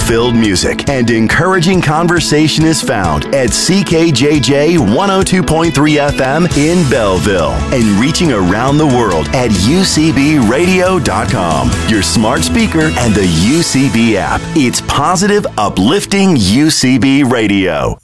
soul-filled music and encouraging conversation is found at CKJJ 102.3 FM in Belleville and reaching around the world at UCBradio.com, your smart speaker, and the UCB app. It's positive, uplifting UCB Radio.